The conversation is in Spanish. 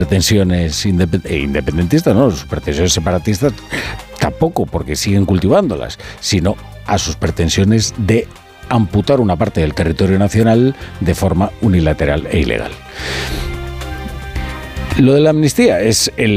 pretensiones independentistas, no, sus pretensiones separatistas tampoco, porque siguen cultivándolas, sino a sus pretensiones de amputar una parte del territorio nacional de forma unilateral e ilegal. Lo de la amnistía es el